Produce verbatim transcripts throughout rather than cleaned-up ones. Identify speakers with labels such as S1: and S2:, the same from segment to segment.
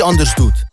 S1: anders doet.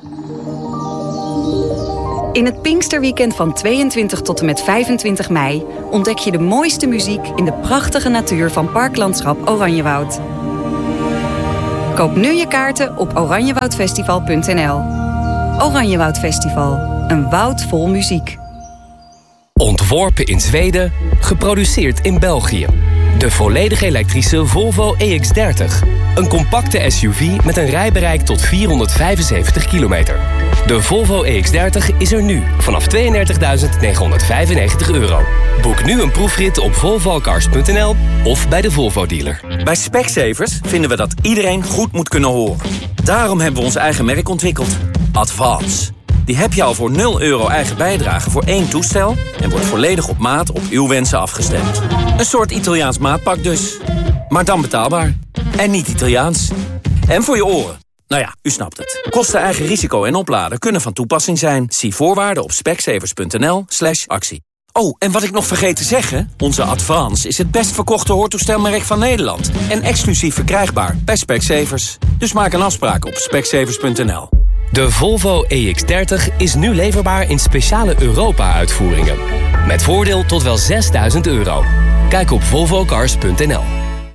S2: In het Pinksterweekend van tweeëntwintig tot en met vijfentwintig mei... ontdek je de mooiste muziek in de prachtige natuur van Parklandschap Oranjewoud. Koop nu je kaarten op oranjewoudfestival punt n l. Oranjewoud Festival, een woud vol muziek.
S3: Ontworpen in Zweden, geproduceerd in België. De volledig elektrische Volvo E X dertig. Een compacte S U V met een rijbereik tot vierhonderdvijfenzeventig kilometer. De Volvo E X dertig is er nu vanaf tweeëndertigduizend negenhonderdvijfennegentig euro. Boek nu een proefrit op volvo cars punt n l of bij de Volvo dealer.
S4: Bij Specsavers vinden we dat iedereen goed moet kunnen horen. Daarom hebben we ons eigen merk ontwikkeld. Advance. Die heb je al voor nul euro eigen bijdrage voor één toestel... en wordt volledig op maat op uw wensen afgestemd. Een soort Italiaans maatpak dus. Maar dan betaalbaar. En niet Italiaans. En voor je oren. Nou ja, u snapt het. Kosten, eigen risico en opladen kunnen van toepassing zijn. Zie voorwaarden op specsavers punt n l slash actie. Oh, en wat ik nog vergeet te zeggen... onze Advance is het best verkochte hoortoestelmerk van Nederland. En exclusief verkrijgbaar bij Specsavers. Dus maak een afspraak op specsavers punt n l.
S3: De Volvo E X dertig is nu leverbaar in speciale Europa-uitvoeringen. Met voordeel tot wel zesduizend euro. Kijk op volvo cars punt n l.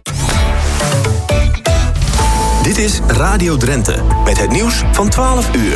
S5: Dit is Radio Drenthe, met het nieuws van twaalf uur.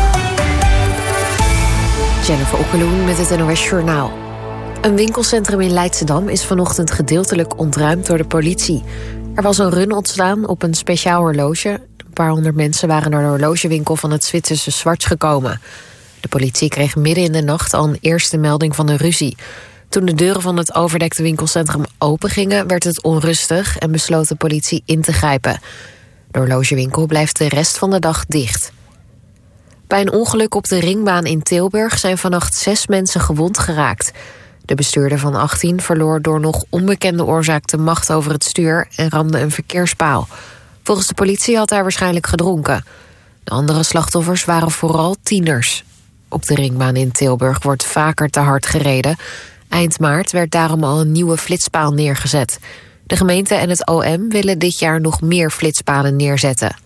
S6: Jennifer Okkeloen met het N O S Journaal. Een winkelcentrum in Leidschendam is vanochtend gedeeltelijk ontruimd door de politie. Er was een run ontstaan op een speciaal horloge. Een paar honderd mensen waren naar de horlogewinkel van het Zwitserse Schwarz gekomen. De politie kreeg midden in de nacht al een eerste melding van een ruzie. Toen de deuren van het overdekte winkelcentrum opengingen, werd het onrustig en besloot de politie in te grijpen. De horlogewinkel blijft de rest van de dag dicht. Bij een ongeluk op de ringbaan in Tilburg zijn vannacht zes mensen gewond geraakt. De bestuurder van achttien verloor door nog onbekende oorzaak de macht over het stuur en ramde een verkeerspaal. Volgens de politie had hij waarschijnlijk gedronken. De andere slachtoffers waren vooral tieners. Op de ringbaan in Tilburg wordt vaker te hard gereden. Eind maart werd daarom al een nieuwe flitspaal neergezet. De gemeente en het O M willen dit jaar nog meer flitspalen neerzetten.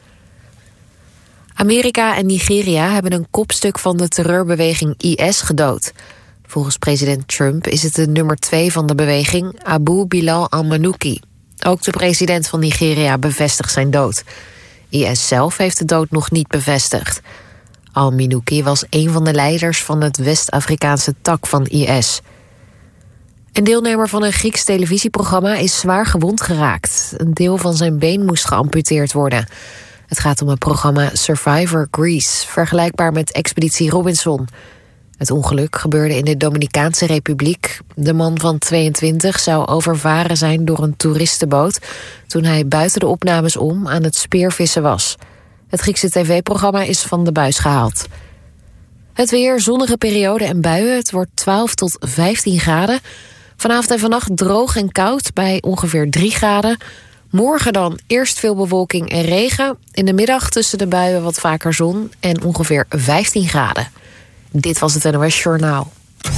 S6: Amerika en Nigeria hebben een kopstuk van de terreurbeweging I S gedood. Volgens president Trump is het de nummer twee van de beweging, Abu Bilal al-Manouki. Ook de president van Nigeria bevestigt zijn dood. I S zelf heeft de dood nog niet bevestigd. Al-Manouki was een van de leiders van het West-Afrikaanse tak van I S. Een deelnemer van een Grieks televisieprogramma is zwaar gewond geraakt. Een deel van zijn been moest geamputeerd worden. Het gaat om het programma Survivor Greece, vergelijkbaar met Expeditie Robinson. Het ongeluk gebeurde in de Dominicaanse Republiek. De man van tweeëntwintig zou overvaren zijn door een toeristenboot toen hij buiten de opnames om aan het speervissen was. Het Griekse tv-programma is van de buis gehaald. Het weer, zonnige periode en buien. Het wordt twaalf tot vijftien graden. Vanavond en vannacht droog en koud bij ongeveer drie graden. Morgen dan eerst veel bewolking en regen. In de middag tussen de buien wat vaker zon en ongeveer vijftien graden. Dit was het N O S Journaal.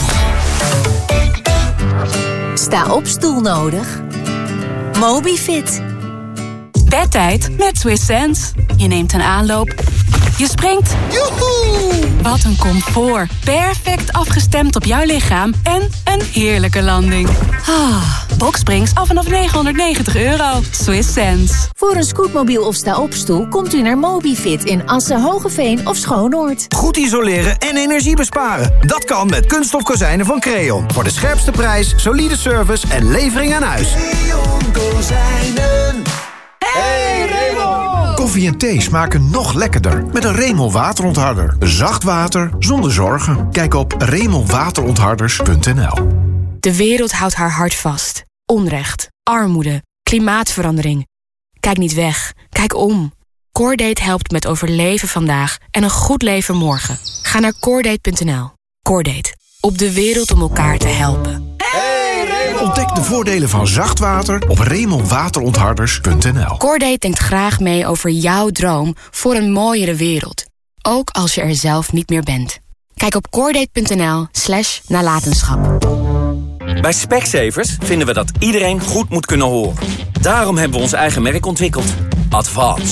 S7: Sta op stoel nodig? Mobifit.
S8: Bedtijd met Swiss Sense. Je neemt een aanloop. Je springt. Joehoe! Wat een comfort. Perfect afgestemd op jouw lichaam. En een heerlijke landing. Ah, Boxsprings af vanaf negenhonderdnegentig euro. Swiss Sense.
S7: Voor een scootmobiel of sta-opstoel komt u naar Mobifit in Assen, Hogeveen of Schoonoord.
S9: Goed isoleren en energie besparen. Dat kan met kunststof kozijnen van Creon. Voor de scherpste prijs, solide service en levering aan huis.
S10: Creon Kozijnen. Hey Raymond!
S9: Koffie en thee smaken nog lekkerder met een Remel waterontharder. Zacht water zonder zorgen. Kijk op remel waterontharders punt n l.
S8: De wereld houdt haar hart vast. Onrecht, armoede, klimaatverandering. Kijk niet weg, kijk om. Cordate helpt met overleven vandaag en een goed leven morgen. Ga naar cordate punt n l. Cordate, op de wereld om elkaar te helpen.
S9: Ontdek de voordelen van zacht water op remel waterontharders punt n l.
S8: Cordate denkt graag mee over jouw droom voor een mooiere wereld. Ook als je er zelf niet meer bent. Kijk op cordate punt n l slash nalatenschap.
S4: Bij Specsavers vinden we dat iedereen goed moet kunnen horen. Daarom hebben we ons eigen merk ontwikkeld. Advance.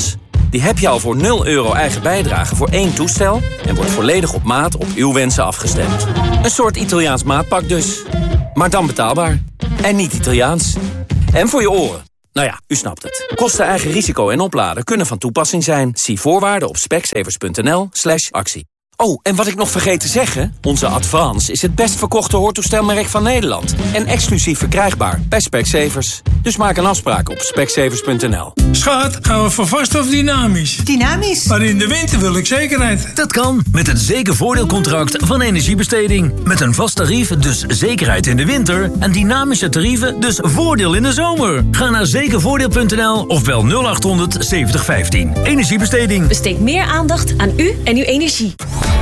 S4: Die heb je al voor nul euro eigen bijdrage voor één toestel... en wordt volledig op maat op uw wensen afgestemd. Een soort Italiaans maatpak dus. Maar dan betaalbaar. En niet Italiaans. En voor je oren. Nou ja, u snapt het. Kosten, eigen risico en opladen kunnen van toepassing zijn. Zie voorwaarden op specsavers.nl slash actie. Oh, en wat ik nog vergeet te zeggen... onze Advance is het best verkochte hoortoestelmerk van Nederland. En exclusief verkrijgbaar bij Specsavers. Dus maak een afspraak op specsavers punt n l.
S1: Schat, gaan we voor vast of dynamisch?
S11: Dynamisch.
S1: Maar in de winter wil ik zekerheid.
S12: Dat kan met het zekervoordeelcontract van Energiebesteding. Met een vast tarief, dus zekerheid in de winter. En dynamische tarieven, dus voordeel in de zomer. Ga naar zekervoordeel punt n l of bel nul acht honderd zeventig vijftien. Energiebesteding.
S13: Besteed meer aandacht aan u en uw energie.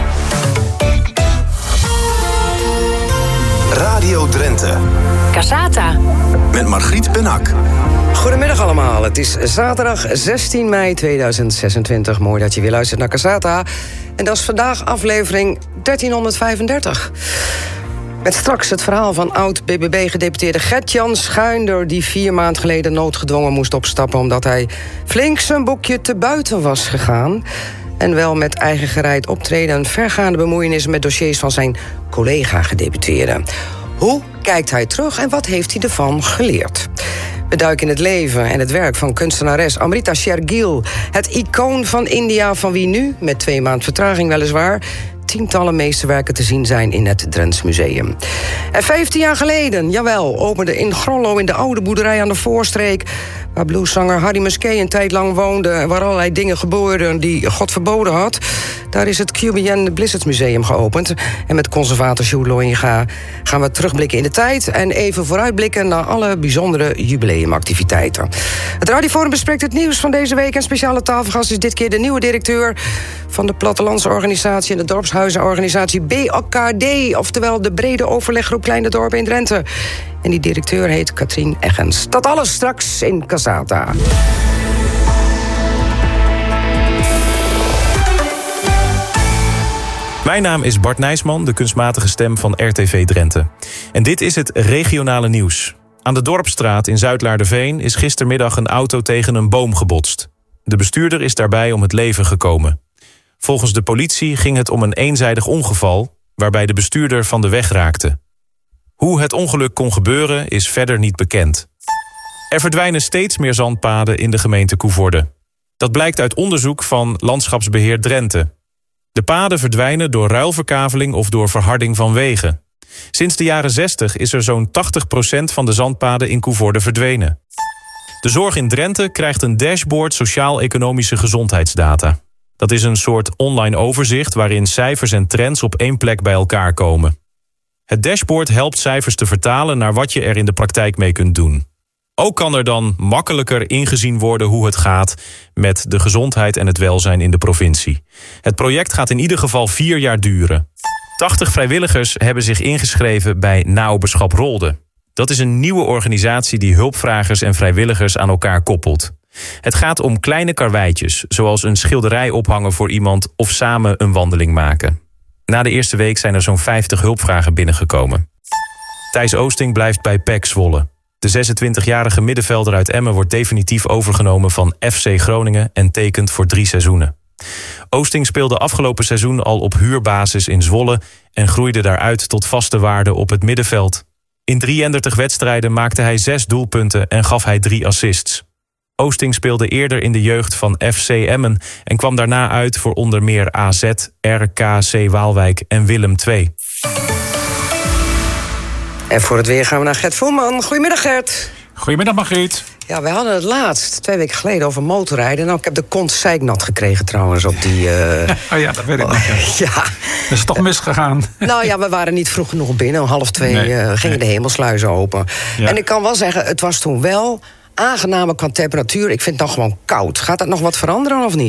S5: Radio Drenthe.
S2: Casata.
S5: Met Margriet Benak.
S14: Goedemiddag allemaal. Het is zaterdag zestien mei tweeduizend zesentwintig. Mooi dat je weer luistert naar Casata. En dat is vandaag aflevering dertienhonderdvijfendertig. Met straks het verhaal van oud-B B B-gedeputeerde Gert-Jan Schuinder... die vier maanden geleden noodgedwongen moest opstappen... omdat hij flink zijn boekje te buiten was gegaan. En wel met eigen gereid optreden en vergaande bemoeienis... met dossiers van zijn collega-gedeputeerde. Hoe kijkt hij terug en wat heeft hij ervan geleerd? We duiken in het leven en het werk van kunstenares Amrita Shergill. Het icoon van India, van wie nu, met twee maanden vertraging weliswaar... tientallen meesterwerken te zien zijn in het Drents Museum. En vijftien jaar geleden, jawel, opende in Grollo... in de oude boerderij aan de Voorstreek... waar blueszanger Harry Musquet een tijd lang woonde... en waar allerlei dingen gebeurden die God verboden had... daar is het Q B N Blizzards Museum geopend. En met conservator Sjoerd Looyinga gaan we terugblikken in de tijd... en even vooruitblikken naar alle bijzondere jubileumactiviteiten. Het Radioforum bespreekt het nieuws van deze week... en speciale tafelgast is dit keer de nieuwe directeur... van de plattelandsorganisatie en de dorpshuizenorganisatie B O K D... oftewel de Brede Overleggroep Kleine Dorpen in Drenthe. En die directeur heet Katrien Eggens. Dat alles straks in Casata.
S15: Mijn naam is Bart Nijsman, de kunstmatige stem van R T V Drenthe. En dit is het regionale nieuws. Aan de Dorpsstraat in Zuidlaarderveen is gistermiddag een auto tegen een boom gebotst. De bestuurder is daarbij om het leven gekomen. Volgens de politie ging het om een eenzijdig ongeval... waarbij de bestuurder van de weg raakte. Hoe het ongeluk kon gebeuren is verder niet bekend. Er verdwijnen steeds meer zandpaden in de gemeente Coevorde. Dat blijkt uit onderzoek van Landschapsbeheer Drenthe. De paden verdwijnen door ruilverkaveling of door verharding van wegen. Sinds de jaren zestig is er zo'n tachtig procent van de zandpaden in Coevorde verdwenen. De zorg in Drenthe krijgt een dashboard sociaal-economische gezondheidsdata. Dat is een soort online overzicht waarin cijfers en trends op één plek bij elkaar komen. Het dashboard helpt cijfers te vertalen naar wat je er in de praktijk mee kunt doen. Ook kan er dan makkelijker ingezien worden hoe het gaat met de gezondheid en het welzijn in de provincie. Het project gaat in ieder geval vier jaar duren. tachtig vrijwilligers hebben zich ingeschreven bij Naoberschap Rolde. Dat is een nieuwe organisatie die hulpvragers en vrijwilligers aan elkaar koppelt. Het gaat om kleine karweitjes, zoals een schilderij ophangen voor iemand of samen een wandeling maken. Na de eerste week zijn er zo'n vijftig hulpvragen binnengekomen. Thijs Oosting blijft bij P E C Zwolle. De zesentwintigjarige middenvelder uit Emmen wordt definitief overgenomen van F C Groningen en tekent voor drie seizoenen. Oosting speelde afgelopen seizoen al op huurbasis in Zwolle en groeide daaruit tot vaste waarde op het middenveld. In drieëndertig wedstrijden maakte hij zes doelpunten en gaf hij drie assists. Oosting speelde eerder in de jeugd van F C Emmen en kwam daarna uit voor onder meer A Z, R K C Waalwijk en Willem twee.
S14: En voor het weer gaan we naar Gert Voelman. Goedemiddag, Gert.
S16: Goedemiddag, Margriet.
S14: Ja, wij hadden het laatst, twee weken geleden, over motorrijden. Nou, ik heb de kont zeiknat gekregen trouwens op die... Uh...
S16: oh ja, dat weet ik nog.
S14: Ja.
S16: Dat is toch misgegaan.
S14: Nou ja, we waren niet vroeg genoeg binnen. Om half twee nee, uh, gingen nee. de hemelsluizen open. Ja. En ik kan wel zeggen, het was toen wel aangename qua temperatuur. Ik vind het nog gewoon koud. Gaat dat nog wat veranderen of niet?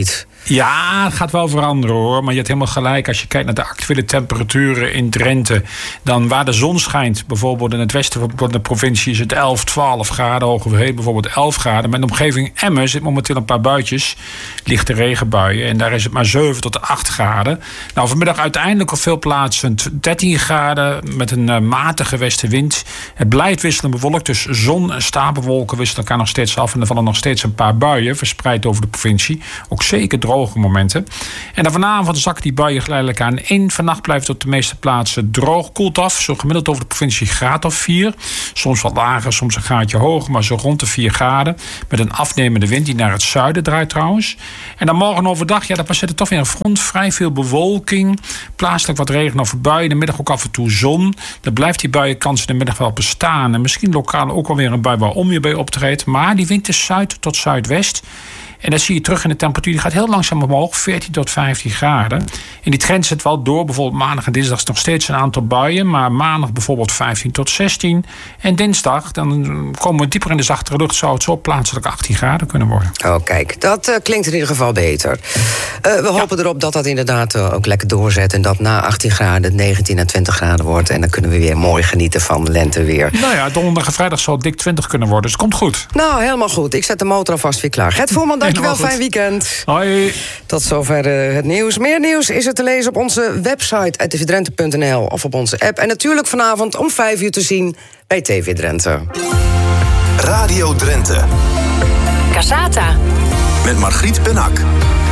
S16: Ja, het gaat wel veranderen hoor. Maar je hebt helemaal gelijk. Als je kijkt naar de actuele temperaturen in Drenthe, dan waar de zon schijnt, bijvoorbeeld in het westen van de provincie is het elf, twaalf graden. Hoogeveen bijvoorbeeld elf graden. Maar in de omgeving Emmen zit momenteel een paar buitjes. Lichte regenbuien. En daar is het maar zeven tot acht graden. Nou, vanmiddag uiteindelijk op veel plaatsen dertien graden met een uh, matige westenwind. Het blijft wisselend bewolkt. Dus zon en stapelwolken wisselen elkaar nog steeds af. En er vallen nog steeds een paar buien verspreid over de provincie. Ook zeker droge momenten. En dan vanavond zakken die buien geleidelijk aan in. Vannacht blijft het op de meeste plaatsen droog. Koelt af. Zo gemiddeld over de provincie graad of vier. Soms wat lager, soms een graadje hoger. Maar zo rond de vier graden. Met een afnemende wind die naar het zuiden draait trouwens. En dan morgen overdag, ja, daar passeert er toch weer een front. Vrij veel bewolking. Plaatselijk wat regen of buien. In de middag ook af en toe zon. Dan blijft die buienkans in de middag wel bestaan. En misschien lokaal ook wel weer een bui waar onweer bij optreedt. Maar die wind is zuid tot zuidwest. En dat zie je terug in de temperatuur. Die gaat heel langzaam omhoog, veertien tot vijftien graden. En die trend zit wel door. Bijvoorbeeld maandag en dinsdag is nog steeds een aantal buien. Maar maandag bijvoorbeeld vijftien tot zestien. En dinsdag, dan komen we dieper in de zachtere lucht. Zou het zo plaatselijk achttien graden kunnen worden.
S14: Oh, kijk, dat uh, klinkt in ieder geval beter. Uh, we ja. hopen erop dat dat inderdaad uh, ook lekker doorzet. En dat na achttien graden negentien en twintig graden wordt. En dan kunnen we weer mooi genieten van lenteweer.
S16: Nou ja, donderdag en vrijdag zal het dik twintig kunnen worden. Dus het komt goed.
S14: Nou, helemaal goed. Ik zet de motor alvast weer klaar. Gert Voerman, dankjewel. Fijn weekend.
S16: Hoi.
S14: Tot zover uh, het nieuws. Meer nieuws is er te lezen op onze website t v drenthe punt n l of op onze app. En natuurlijk vanavond om vijf uur te zien bij T V Drenthe.
S5: Radio Drenthe.
S8: Casata.
S5: Met Margriet Benak.